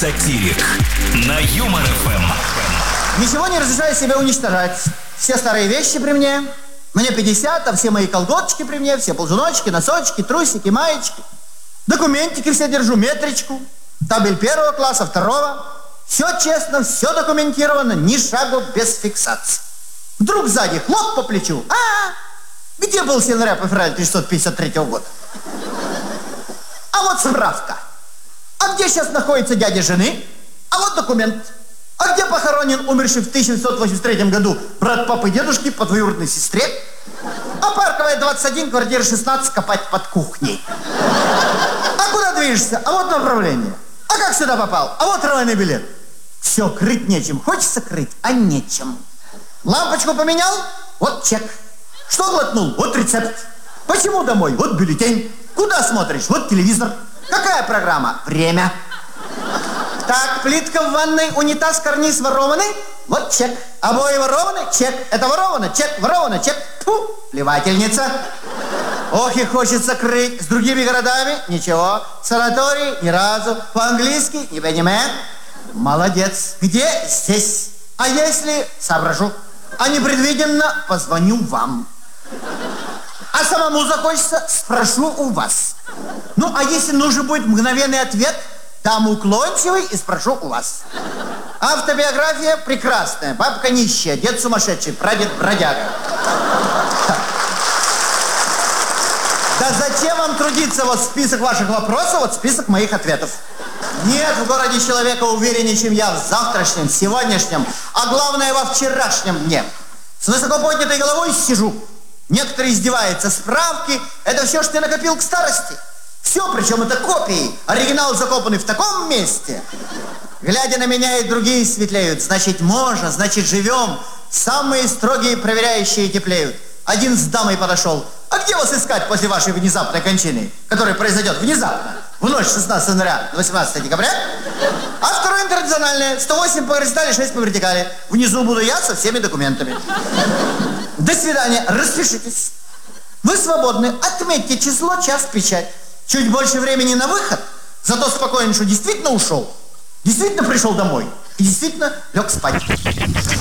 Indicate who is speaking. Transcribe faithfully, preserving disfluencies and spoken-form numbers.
Speaker 1: Сатирик на Юмор эф эм.
Speaker 2: Ничего не разрешаю себе уничтожать. Все старые вещи при мне. Мне пятьдесят, а все мои колготочки при мне, все ползуночки, носочки, трусики, маечки. Документики все держу, метричку. Табель первого класса, второго. Все честно, все документировано, ни шагу без фиксации. Вдруг сзади хлоп по плечу. А, где был с января по февраль тысяча девятьсот пятьдесят третьего года? А вот справка. А где сейчас находится дядя жены? А вот документ. А где похоронен умерший в тысяча девятьсот восемьдесят третьем году брат папы и дедушки по двоюродной сестре? А Парковая, двадцать один, квартира шестнадцать, копать под кухней. А куда движешься? А вот направление. А как сюда попал? А вот трамвайный билет. Все, крыть нечем. Хочется крыть, а нечем. Лампочку поменял? Вот чек. Что глотнул? Вот рецепт. Почему домой? Вот бюллетень. Куда смотришь? Вот телевизор. Какая программа? Время. Так, плитка в ванной, унитаз, карниз ворованы? Вот чек. Обои ворованы? Чек. Это воровано? Чек. Воровано? Чек. Тьфу, плевательница. Ох, и хочется крыть. С другими городами? Ничего. Санаторий? Ни разу. По-английски? Не понимаю. Молодец. Где? Здесь. А если соображу? А непредвиденно позвоню вам. А самому захочется, спрошу у вас. Ну, а если нужен будет мгновенный ответ, дам уклончивый и спрошу у вас. Автобиография прекрасная. Бабка нищая, дед сумасшедший, прадед бродяга. Да зачем вам трудиться? Вот список ваших вопросов, вот список моих ответов. Нет в городе человека увереннее, чем я в завтрашнем, сегодняшнем, а главное во вчерашнем дне. С высоко поднятой головой сижу. Некоторые издеваются. Справки – это все, что ты накопил к старости. Все, причем это копии. Оригинал закопанный в таком месте. Глядя на меня, и другие светлеют. Значит, можно, значит, живем. Самые строгие проверяющие теплеют. Один с дамой подошел. А где вас искать после вашей внезапной кончины, которая произойдет внезапно, в ночь с шестнадцатого января на восемнадцатое декабря? А второе интернациональное. сто восемь по горизонтали, шесть по вертикали. Внизу буду я со всеми документами. До свидания. Распишитесь. Вы свободны. Отметьте число, час, печать. Чуть больше времени на выход, зато спокойно, что действительно ушел, действительно пришел домой и действительно лег спать.